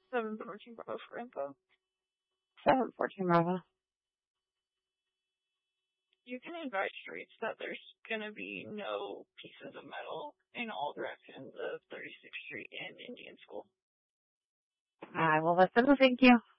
714 Bravo for info. 714 Bravo. You can advise streets that there's going to be no pieces of metal in all directions of 36th Street and Indian School. I will listen. Thank you.